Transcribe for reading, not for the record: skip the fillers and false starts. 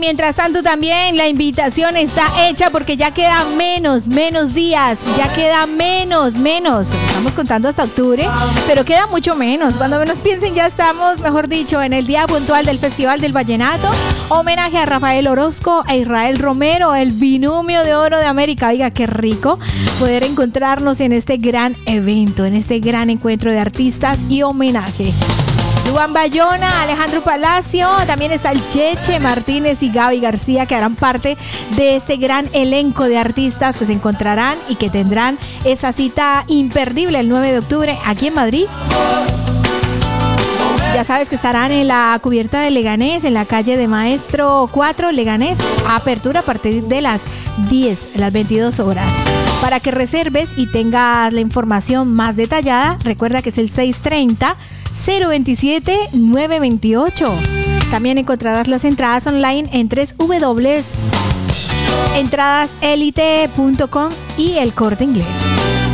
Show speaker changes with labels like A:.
A: mientras tanto también la invitación está hecha porque ya quedan menos días, ya queda menos. Estamos contando hasta octubre, pero queda mucho menos. Cuando menos piensen ya estamos, mejor dicho, en el día puntual del Festival del Vallenato. Homenaje a Rafael Orozco e Israel Romero, el binomio de oro de América. Oiga, qué rico poder encontrarnos en este gran evento, en este gran encuentro de artistas y homenaje. Duan Bayona, Alejandro Palacio, también está el Cheche Martínez y Gaby García, que harán parte de este gran elenco de artistas que se encontrarán y que tendrán esa cita imperdible el 9 de octubre aquí en Madrid. Ya sabes que estarán en la cubierta de Leganés, en la calle de Maestro 4, Leganés. Apertura a partir de las 10, las 22 horas. Para que reserves y tengas la información más detallada, recuerda que es el 630-027-928. También encontrarás las entradas online en www.entradaselite.com y El Corte Inglés.